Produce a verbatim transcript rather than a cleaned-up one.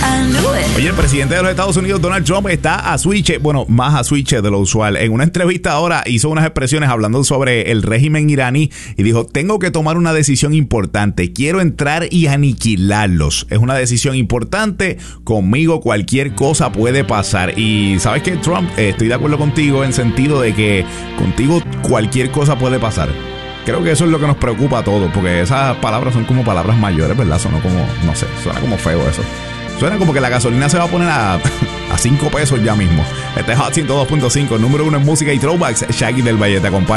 Oye, el presidente de los Estados Unidos, Donald Trump, está a switch, bueno, más a switch de lo usual. En una entrevista ahora hizo unas expresiones hablando sobre el régimen iraní y dijo, tengo que tomar una decisión importante, quiero entrar y aniquilarlos. Es una decisión importante, conmigo cualquier cosa puede pasar. Y ¿sabes qué, Trump? Eh, estoy de acuerdo contigo en sentido de que contigo cualquier cosa puede pasar. Creo que eso es lo que nos preocupa a todos, porque esas palabras son como palabras mayores, ¿verdad? Sonó como, no sé, suena como feo eso. Suena como que la gasolina se va a poner a, a cinco pesos ya mismo. Este es Hot ciento dos punto cinco, número uno en música y throwbacks. Shaggy del Valle te acompaña.